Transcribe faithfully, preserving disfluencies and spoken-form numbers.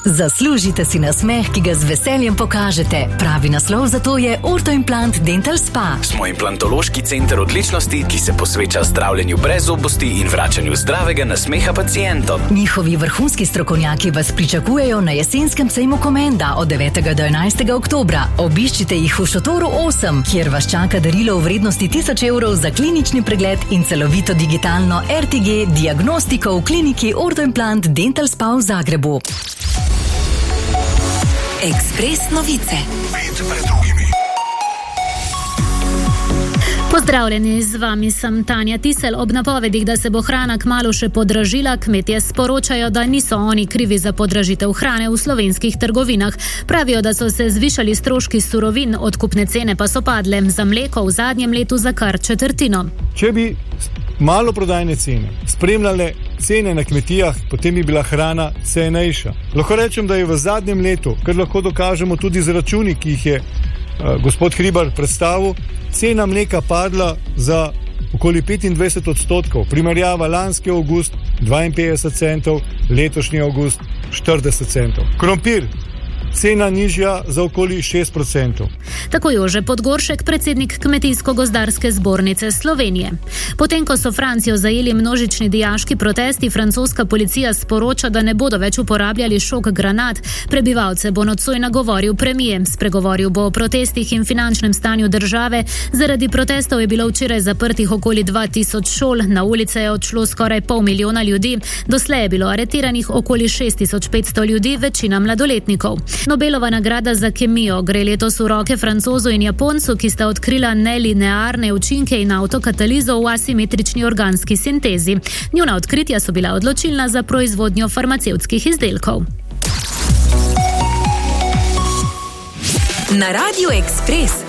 Zaslužite si nasmeh, ki ga z veseljem pokažete. Pravi naslov za to je Ortoimplant Dental Spa. Smo implantološki center odličnosti, ki se posveča zdravljenju brez zobosti in vračanju zdravega nasmeha pacientom. Njihovi vrhunski strokovnjaki vas pričakujejo na jesenskem sejmu Komenda od devetega do enajstega oktobra. Obiščite jih v šotoru osem, kjer vas čaka darilo v vrednosti tisoč evrov za klinični pregled in celovito digitalno er te ge diagnostiko v kliniki Ortoimplant Dental Spa v Zagrebu. Ekspres novice. Pozdravljeni, z vami sem Tanja Tisel. Ob napovedih, da se bo hrana kmalu še podražila, kmetje sporočajo, da niso oni krivi za podražitev hrane v slovenskih trgovinah. Pravijo, da so se zvišali stroški surovin, odkupne cene pa so padle, za mleko v zadnjem letu za kar četrtino. Če bi maloprodajne cene spremljale cene na kmetijah, potem bi bila hrana cenejša. Lahko rečem, da je v zadnjem letu, kar lahko dokažemo tudi z računi, ki jih je uh, gospod Hribar predstavil, cena mleka padla za okoli petindvajset odstotkov. Primerjava lanski avgust dvainpetdeset centov, letošnji avgust štirideset centov. Krompir, cena nižja za okoli šest procentov. Tako Jože Podgoršek, predsednik Kmetijsko-gozdarske zbornice Slovenije. Potem, ko so Francijo zajeli množični dijaški protesti, francoska policija sporoča, da ne bodo več uporabljali šok granat. Prebivalce bo nocoj nagovoril premijer. Spregovoril bo o protestih in finančnem stanju države. Zaradi protestov je bilo včeraj zaprtih okoli dva tisoč šol, na ulice je odšlo skoraj pol milijona ljudi. Doslej je bilo aretiranih okoli šest tisoč petsto ljudi, večina mladoletnikov. Nobelova nagrada za kemijo gre letos v roke Francozu in Japoncu, ki sta odkrila nelinearne učinke in avtokatalizo v asimetrični organski sintezi. Njuna odkritja so bila odločilna za proizvodnjo farmacevtskih izdelkov. Na Radiu Ekspres